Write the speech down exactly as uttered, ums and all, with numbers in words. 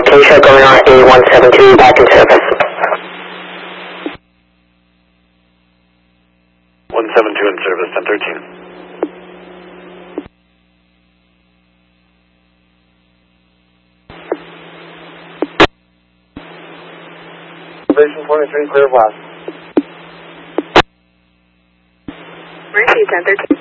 Acacia going on A one seven two, back in service. one seven two in service, ten thirteen. Elevation twenty-three, clear blast. Mercy, ten thirteen.